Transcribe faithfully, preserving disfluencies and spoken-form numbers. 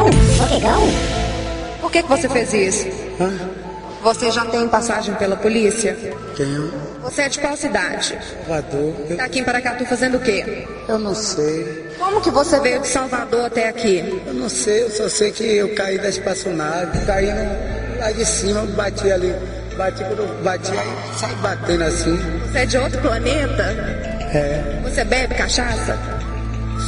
Barrigão? Por que que você fez isso? Hã? Você já tem passagem pela polícia? Tenho. Você é de qual cidade? Salvador. Eu, Tá aqui em Paracatu fazendo o quê? eu não sei. Como que você veio de Salvador até aqui? Eu não sei, eu só sei que eu caí da espaçonave, caí no, lá de cima, bati ali. Bati, quando eu bati, aí saí batendo assim. Você é de outro planeta? É. Você bebe cachaça?